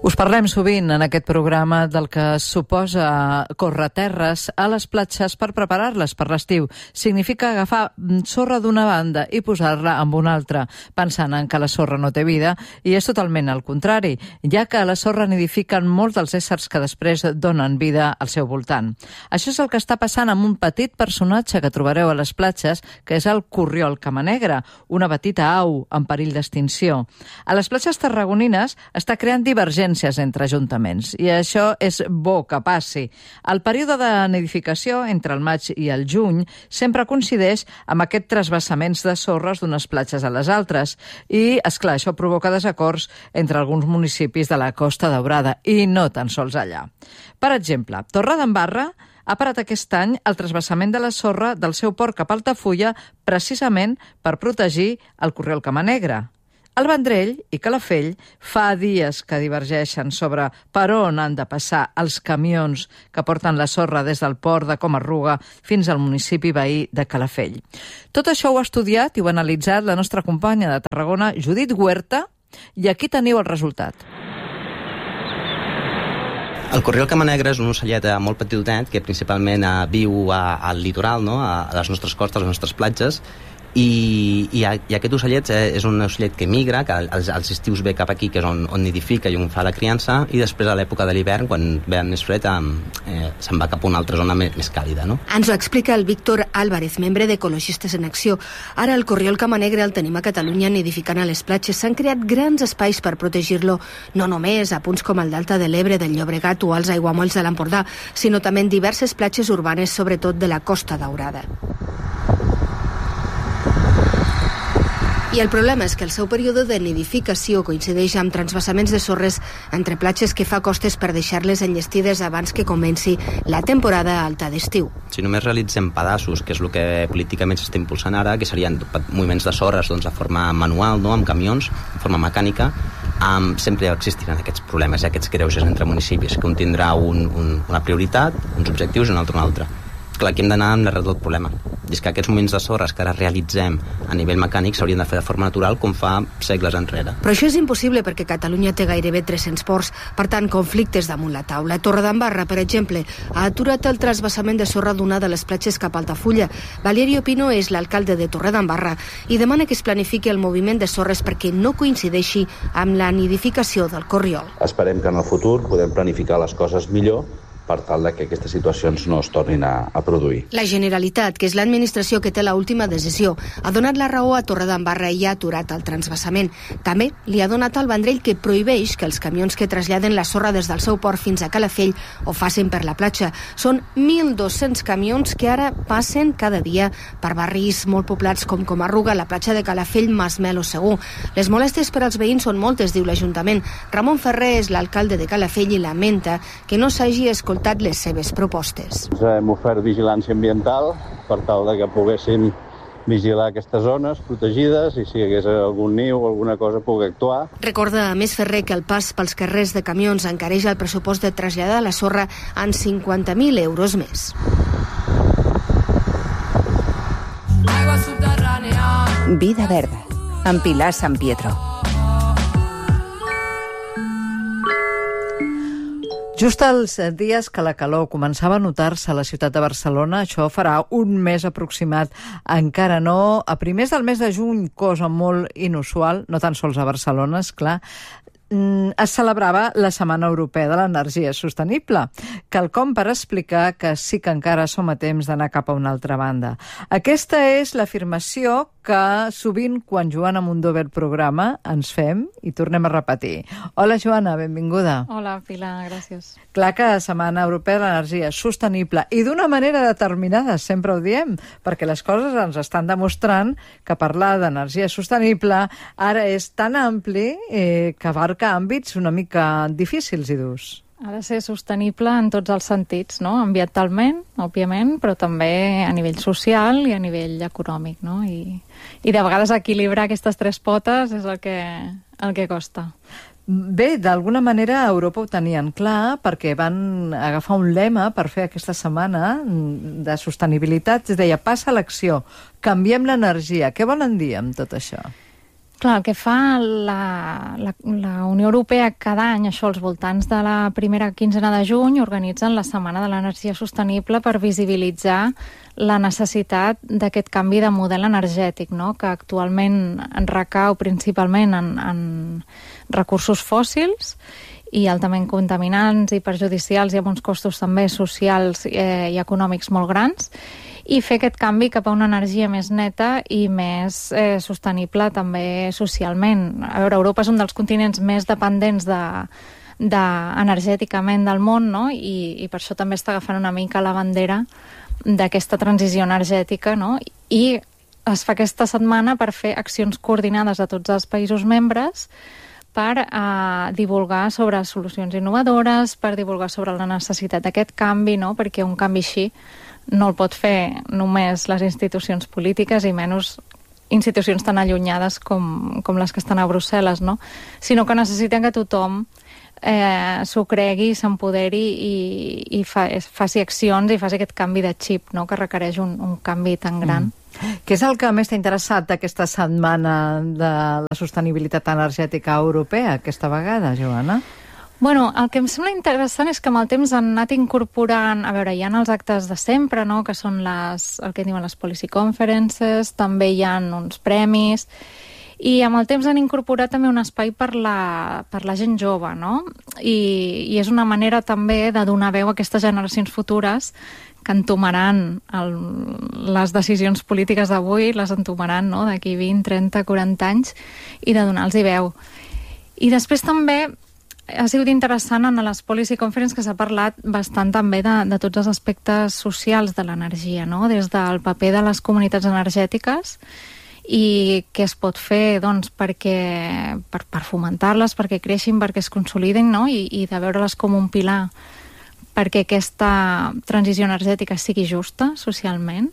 Us parlem sovint en aquest programa del que suposa córrer terres a les platges per preparar-les per l'estiu. Significa agafar sorra d'una banda i posar-la amb una altra, pensant en que la sorra no té vida, i és totalment el contrari, ja que a la sorra nidifiquen molts dels éssers que després donen vida al seu voltant. Això és el que està passant amb un petit personatge que trobareu a les platges, que és el corriol camanegre, una petita au en perill d'extinció. A les platges tarragonines està creant divergències entre ajuntaments, i això és bo que passi. El període de nidificació entre el maig i el juny sempre coincideix amb aquests trasvassaments de sorres d'unes platges a les altres i, esclar, això provoca desacords entre alguns municipis de la Costa Daurada i no tan sols allà. Per exemple, Torredembarra ha parat aquest any el trasbassament de la sorra del seu port cap a Altafulla precisament per protegir el corriol camanegre. El Vendrell i Calafell fa dies que divergeixen sobre per on han de passar els camions que porten la sorra des del port de Comarruga fins al municipi veí de Calafell. Tot això ho ha estudiat i ho ha analitzat la nostra companya de Tarragona, Judit Huerta, i aquí teniu el resultat. El corriol camanegre és un ocellet molt petitet que principalment viu al litoral, no? A les nostres costes, a les nostres platges, i aquest ocellet és un ocellet que migra, que als estius ve cap aquí, que és on nidifica i on fa la criança, i després a l'època de l'hivern, quan ve més fred, se'n va cap a una altra zona més càlida, no? Ens ho explica el Víctor Álvarez, membre d'Ecologistes en Acció. Ara el corriol camanegre el tenim a Catalunya nidificant a les platges. S'han creat grans espais per protegir-lo, no només a punts com el Delta de l'Ebre, del Llobregat o als aiguamolls de l'Empordà, sinó també en diverses platges urbanes, sobretot de la Costa Daurada. I el problema és que el seu període de nidificació coincideix amb transvasaments de sorres entre platges que fa costes per deixar-les enllestides abans que comenci la temporada alta d'estiu. Si només realitzem pedaços, que és el que políticament s'està impulsant ara, que serien moviments de sorres de forma manual, no? Amb camions, de forma mecànica, sempre existiran aquests problemes i aquests greuges entre municipis, que un tindrà una prioritat, uns objectius i un altre. Clar, aquí hem d'anar amb l'arrel del problema. I és que aquests moments de sorres que ara realitzem a nivell mecànic s'haurien de fer de forma natural com fa segles enrere. Però això és impossible perquè Catalunya té gairebé 300 ports, per tant, conflictes damunt la taula. Torredembarra, per exemple, ha aturat el trasbassament de sorra d'una de les platges cap a Altafulla. Valerio Pino és l'alcalde de Torredembarra i demana que es planifiqui el moviment de sorres perquè no coincideixi amb la nidificació del corriol. Esperem que en el futur podem planificar les coses millor per tal que aquestes situacions no es tornin a produir. La Generalitat, que és l'administració que té l'última decisió, ha donat la raó a Torredembarra i ha aturat el transvasament. També li ha donat al Vendrell, que prohibeix que els camions que traslladen la sorra des del seu port fins a Calafell ho facin per la platja. Són 1.200 camions que ara passen cada dia per barris molt poblats com Comarruga, la platja de Calafell, Masmel o Segur. Les molèsties per als veïns són moltes, diu l'Ajuntament. Ramon Ferrer és l'alcalde de Calafell i lamenta que no s'hagi escoltat les seves propostes. Hem ofert vigilància ambiental per tal que poguessin vigilar aquestes zones protegides i si hi hagués algun niu o alguna cosa pugui actuar. Recorda a més Ferrer que el pas pels carrers de camions encareix el pressupost de traslladar la sorra en 50.000 euros més. Vida Verda, amb Pilar San Pietro. Just els dies que la calor començava a notar-se a la ciutat de Barcelona, això farà un mes aproximat, encara no, a primers del mes de juny, cosa molt inusual, no tan sols a Barcelona, esclar, es celebrava la Setmana Europea de l'Energia Sostenible, quelcom per explicar que sí que encara som a temps d'anar cap a una altra banda. Aquesta és l'afirmació que sovint, quan Joana Mundó ve al programa, ens fem i tornem a repetir. Hola, Joana, benvinguda. Hola, Pilar, gràcies. Clar que Setmana Europea de l'Energia Sostenible, i d'una manera determinada, sempre ho diem, perquè les coses ens estan demostrant que parlar d'energia sostenible ara és tan ampli que abarca àmbits una mica difícils i durs. Ha de ser sostenible en tots els sentits, no? Ambientalment, òbviament, però també a nivell social i a nivell econòmic, no? I de vegades equilibrar aquestes tres potes és el que costa. Bé, d'alguna manera a Europa ho tenien clar perquè van agafar un lema per fer aquesta setmana de sostenibilitat. Es deia, passa a l'acció, canviem l'energia. Què volen dir amb tot això? Clar, el que fa la Unió Europea cada any, això, als voltants de la primera quinzena de juny, organitzen la Setmana de l'Energia Sostenible per visibilitzar la necessitat d'aquest canvi de model energètic, no? Que actualment recau principalment en recursos fòssils i altament contaminants i perjudicials i amb uns costos també socials i econòmics molt grans, i fer aquest canvi cap a una energia més neta i més sostenible també socialment. A veure, Europa és un dels continents més dependents energèticament del món, no? I per això també està agafant una mica la bandera d'aquesta transició energètica, no? I es fa aquesta setmana per fer accions coordinades a tots els països membres per divulgar sobre solucions innovadores, per divulgar sobre la necessitat d'aquest canvi, no? Perquè un canvi així no el pot fer només les institucions polítiques i menys institucions tan allunyades com les que estan a Brussel·les, no? Sinó que necessiten que tothom s'ho cregui, s'empoderi i faci accions i faci aquest canvi de xip, no? Que requereix un canvi tan gran. Què és el que més t'ha interessat d'aquesta setmana de la sostenibilitat energètica europea aquesta vegada, Joana? Bueno, el que em sembla interessant és que amb el temps han anat incorporant, a veure, hi ha els actes de sempre, no?, que són el que diuen les policy conferences, també hi ha uns premis, i amb el temps han incorporat també un espai per la gent jove, no? I és una manera també de donar veu a aquestes generacions futures que entomaran les decisions polítiques d'avui, les entomaran, no?, d'aquí 20, 30, 40 anys, i de donar-los veu. I després també ha sigut interessant en les policy conferences que s'ha parlat bastant també de tots els aspectes socials de l'energia, no? Des del paper de les comunitats energètiques i què es pot fer, doncs, per fomentar-les, perquè creixin, perquè es consolidin, no? I de veure-les com un pilar perquè aquesta transició energètica sigui justa socialment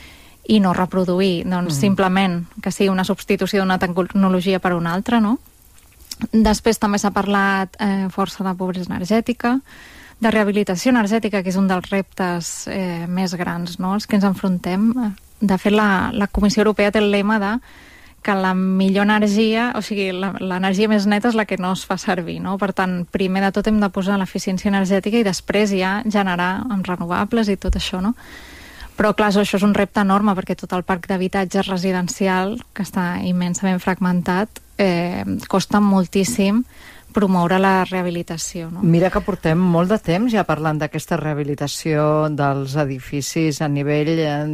i no reproduir, doncs, simplement que sigui una substitució d'una tecnologia per una altra, no? Després també s'ha parlat força de pobresa energètica, de rehabilitació energètica, que és un dels reptes més grans, no?, als que ens enfrontem. De fet, la Comissió Europea té el lema de que la millor energia, o sigui, l'energia més neta és la que no es fa servir, no? Per tant, primer de tot hem de posar l'eficiència energètica i després ja generar amb renovables i tot això, no? Però, clar, això és un repte enorme perquè tot el parc d'habitatge residencial, que està immensament fragmentat, costa moltíssim promoure la rehabilitació, no? Mira que portem molt de temps ja parlant d'aquesta rehabilitació dels edificis a nivell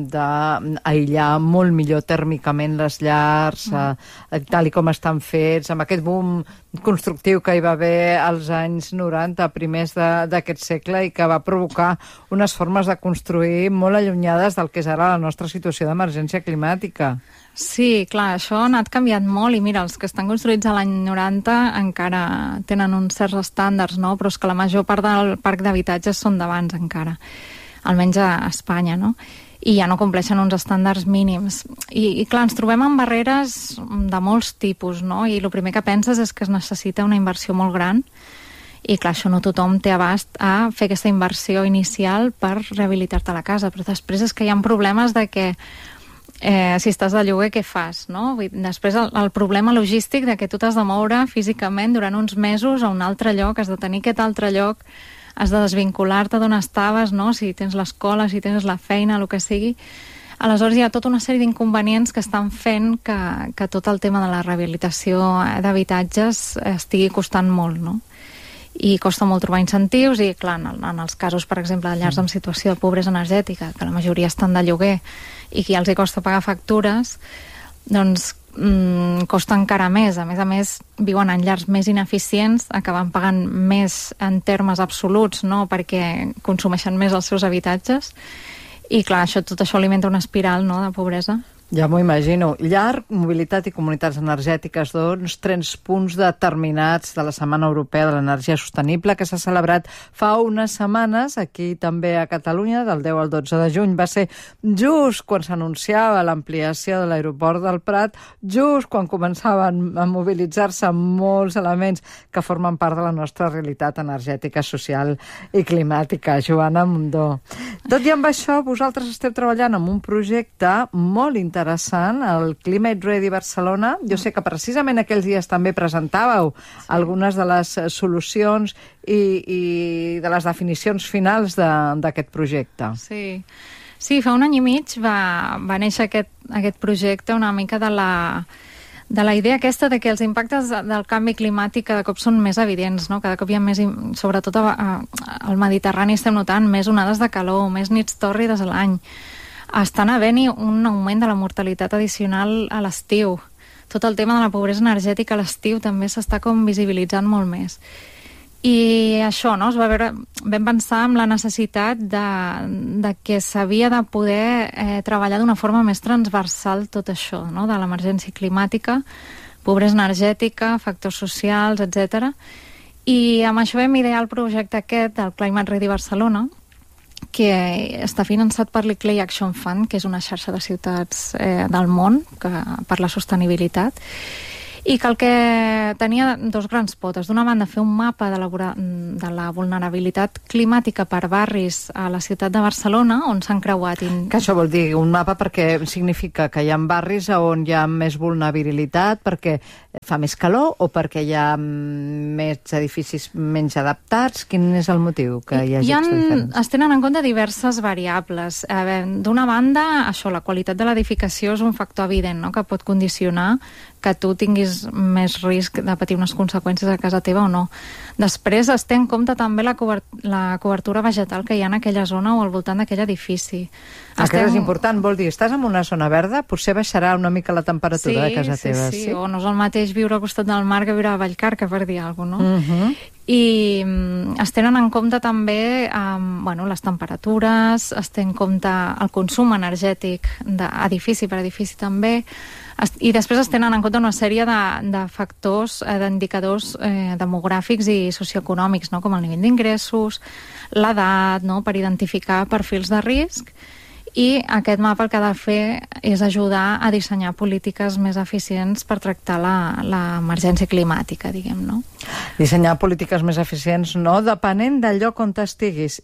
d'aïllar molt millor tèrmicament les llars, tal com estan fets, amb aquest boom constructiu que hi va haver als anys 90, primers d'aquest segle, i que va provocar unes formes de construir molt allunyades del que és ara la nostra situació d'emergència climàtica. Sí, clar, això ha anat canviant molt i mira, els que estan construïts a l'any 90 encara tenen uns certs estàndards, no? Però és que la major part del parc d'habitatges són d'abans encara, almenys a Espanya, no? I ja no compleixen uns estàndards mínims. I clar, ens trobem amb barreres de molts tipus, no? I el primer que penses és que es necessita una inversió molt gran i clar, això no tothom té abast a fer aquesta inversió inicial per rehabilitar-te la casa, però després és que hi ha problemes de que si estàs de lloguer, què fas, no? Després el problema logístic de que tu t'has de moure físicament durant uns mesos a un altre lloc, has de tenir aquest altre lloc, has de desvincular-te d'on estaves, no? Si tens l'escola, si tens la feina, el que sigui. Aleshores hi ha tota una sèrie d'inconvenients que estan fent que tot el tema de la rehabilitació d'habitatges estigui costant molt, no? I costa molt trobar incentius i, clar, en els casos, per exemple, de llars en situació de pobresa energètica, que la majoria estan de lloguer i que els hi costa pagar factures, doncs costa encara més. A més, viuen en llars més ineficients, acaben pagant més en termes absoluts, no?, perquè consumeixen més els seus habitatges. I, clar, tot això alimenta una espiral, no?, de pobresa. Ja m'ho imagino. Llar, mobilitat i comunitats energètiques, doncs, 3 punts determinats de la Setmana Europea de l'Energia Sostenible que s'ha celebrat fa unes setmanes aquí també a Catalunya, del 10 al 12 de juny. Va ser just quan s'anunciava l'ampliació de l'aeroport del Prat, just quan començaven a mobilitzar-se molts elements que formen part de la nostra realitat energètica, social i climàtica. Joana Mundó. Tot i amb això, vosaltres esteu treballant en un projecte molt interessant interessant, el Climate Ready Barcelona. Jo sé que precisament aquells dies també presentàveu algunes de les solucions i de les definicions finals d'aquest projecte. Sí, fa un any i mig va néixer aquest projecte una mica de la idea aquesta de que els impactes del canvi climàtic cada cop són més evidents, no? Cada cop hi ha més, sobretot al Mediterrani estem notant més onades de calor, més nits tòrrides a l'any. Estan havent-hi un augment de la mortalitat addicional a l'estiu. Tot el tema de la pobresa energètica a l'estiu també s'està com visibilitzant molt més. I això, no? Vam pensar en la necessitat de que s'havia de poder treballar d'una forma més transversal tot això, no? De l'emergència climàtica, pobresa energètica, factors socials, etc. I amb això vam idear el projecte aquest del Climate Ready Barcelona, que està finançat per l'Iclei Action Fund, que és una xarxa de ciutats del món per la sostenibilitat, i que el que tenia dos grans potes. D'una banda, fer un mapa de la vulnerabilitat climàtica per barris a la ciutat de Barcelona, on s'han creuat... Que això vol dir un mapa perquè significa que hi ha barris on hi ha més vulnerabilitat, perquè fa més calor o perquè hi ha més edificis menys adaptats? Quin és el motiu que hi hagi diferents? Es tenen en compte diverses variables. D'una banda, això, la qualitat de l'edificació és un factor evident, no?, que pot condicionar que tu tinguis més risc de patir unes conseqüències a casa teva o no. Després es té en compte també la cobertura vegetal que hi ha en aquella zona o al voltant d'aquell edifici. Aquest és important, vol dir, estàs en una zona verda, potser baixarà una mica la temperatura de casa teva. Sí, o no és el mateix viure al costat del mar que viure a Vallcarca, per dir alguna cosa, no? I es tenen en compte també les temperatures, es té en compte el consum energètic d'edifici per edifici també, i després es tenen en compte una sèrie de factors, d'indicadors demogràfics i socioeconòmics, no?, com el nivell d'ingressos, l'edat, no?, per identificar perfils de risc. I aquest mapa el que ha de fer és ajudar a dissenyar polítiques més eficients per tractar l'emergència climàtica, diguem, no? Dissenyar polítiques més eficients, no? Depenent del lloc on estiguis.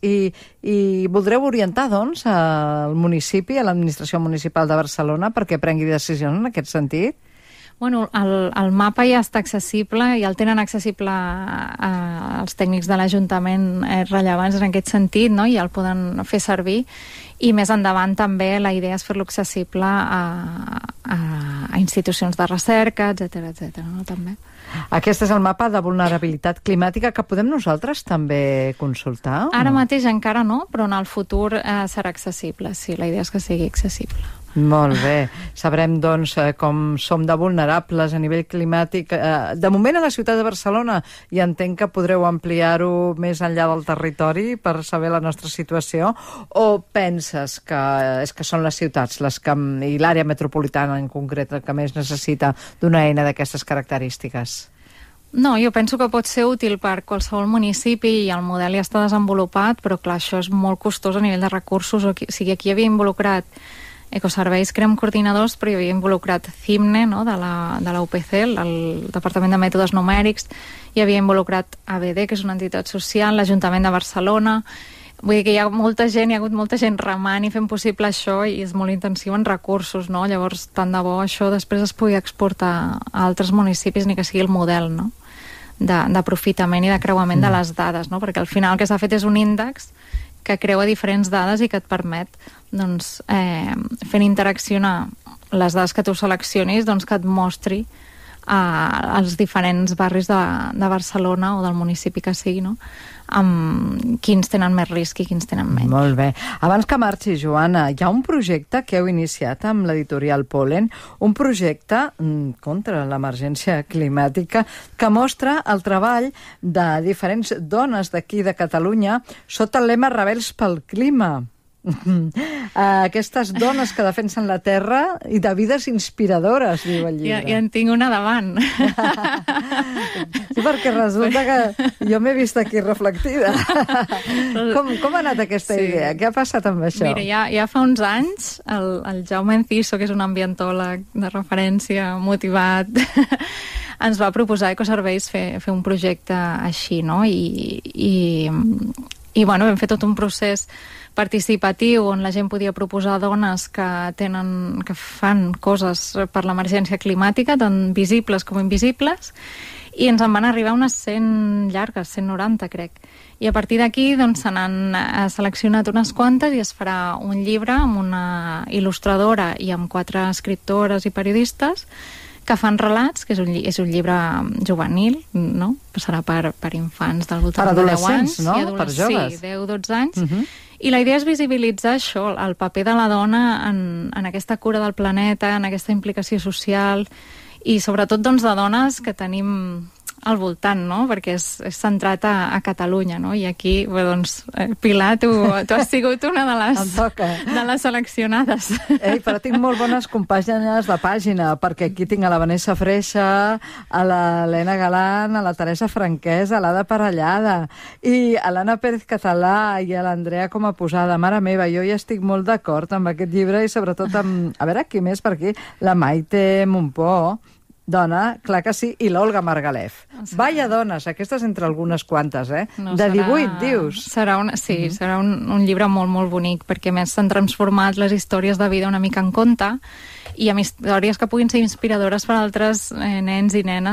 I voldreu orientar, doncs, al municipi, a l'administració municipal de Barcelona, perquè prengui decisions en aquest sentit? Bueno, el mapa ja està accessible i el tenen accessible els tècnics de l'Ajuntament rellevants en aquest sentit, no? I el poden fer servir. I més endavant també la idea és fer-lo accessible a institucions de recerca, etc., no? També. Aquest és el mapa de vulnerabilitat climàtica que podem nosaltres també consultar? Ara mateix encara no, però en el futur serà accessible. Sí, la idea és que sigui accessible. Molt bé. Sabrem, doncs, com som de vulnerables a nivell climàtic. De moment a la ciutat de Barcelona, i entenc que podreu ampliar-ho més enllà del territori per saber la nostra situació, o penses que és que són les ciutats i l'àrea metropolitana en concret el que més necessita d'una eina d'aquestes característiques? No, jo penso que pot ser útil per qualsevol municipi i el model ja està desenvolupat, però clar, això és molt costós a nivell de recursos. O sigui, aquí hi havia involucrat Ecoserveis, Crem Coordinadors, però hi havia involucrat CIMNE, no?, de la UPC, el Departament de Mètodes Numèrics, hi havia involucrat ABD, que és una entitat social, l'Ajuntament de Barcelona. Vull dir que hi ha hagut molta gent remant i fent possible això, i és molt intensiu en recursos, no? Llavors, tant de bo això després es pugui exportar a altres municipis, ni que sigui el model, no?, d'aprofitament i de creuament de les dades, no? Perquè al final el que s'ha fet és un índex que creua diferents dades i que et permet, doncs, fent interaccionar les dades que tu seleccionis, doncs, que et mostri als diferents barris de Barcelona o del municipi que sigui, no?, amb quins tenen més risc i quins tenen menys. Molt bé. Abans que marxi, Joana, hi ha un projecte que heu iniciat amb l'editorial Pollen, un projecte contra l'emergència climàtica que mostra el treball de diferents dones d'aquí de Catalunya sota el lema Rebels pel Clima. Aquestes dones que defensen la terra i de vides inspiradores, diu el llibre. Ja en tinc una davant. Sí, perquè resulta que jo m'he vist aquí reflectida. Com ha anat aquesta idea? Què ha passat amb això? Mira, ja fa uns anys el Jaume Enciso, que és un ambientòleg de referència motivat, ens va proposar a Ecoserveis fer un projecte així, no? I I bueno, vam fer tot un procés participatiu on la gent podia proposar dones que fan coses per l'emergència climàtica, tant visibles com invisibles, i ens en van arribar unes 100 llargues, 190 crec. I a partir d'aquí doncs, se n'han seleccionat unes quantes i es farà un llibre amb una il·lustradora i amb 4 escriptores i periodistes que fan relats, que és un llibre juvenil, no? Passarà per infants del voltant de 10 anys. Per adolescents, no? Per joves. Sí, 10-12 anys. I la idea és visibilitzar això, el paper de la dona en aquesta cura del planeta, en aquesta implicació social, i sobretot doncs, de dones que tenim al voltant, no? Perquè és centrat a Catalunya, no? I aquí, bé, doncs, Pilar, tu has sigut una de les seleccionades. Ei, però tinc molt bones compàgines de pàgina, perquè aquí tinc a la Vanessa Freixa, a l'Helena Galán, a la Teresa Franquesa, a l'Ada Parellada, i a l'Anna Pérez Català i a l'Andrea com a posada. Mare meva, jo ja estic molt d'acord amb aquest llibre i sobretot amb... A veure, qui més per aquí? La Maite Montpó, dona, clar que sí, i l'Olga Margalef. Vaya dones, aquestes entre algunes quantes, eh? No, de 18, dius. Serà serà un llibre molt, molt bonic, perquè més s'han transformat les històries de vida una mica en conte, i amb històries que puguin ser inspiradores per a altres nens i nenes